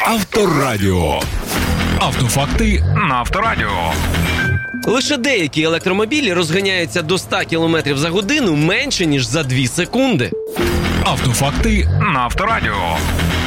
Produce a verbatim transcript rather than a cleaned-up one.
Авторадіо. Автофакти на Авторадіо. Лише деякі електромобілі розганяються до сто кілометрів за годину менше, ніж за дві секунди. Автофакти на Авторадіо.